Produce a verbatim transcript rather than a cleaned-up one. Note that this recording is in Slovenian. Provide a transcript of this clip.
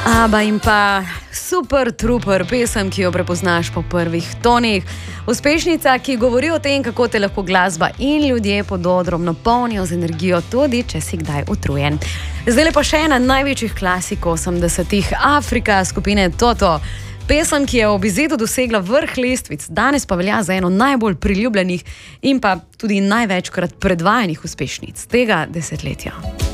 Aba in pa super truper pesem, ki jo prepoznaš po prvih tonih. Uspešnica, ki govori o tem, kako te lahko glasba in ljudje pod odrom napolnijo z energijo, tudi če si kdaj utrujen. Zdaj pa še ena največjih klasikov osemdesetih, Afrika skupine Toto. Pesem, ki je ob izidu dosegla vrh lestvic, danes pa velja za eno najbolj priljubljenih in pa tudi največkrat predvajanih uspešnic tega desetletja.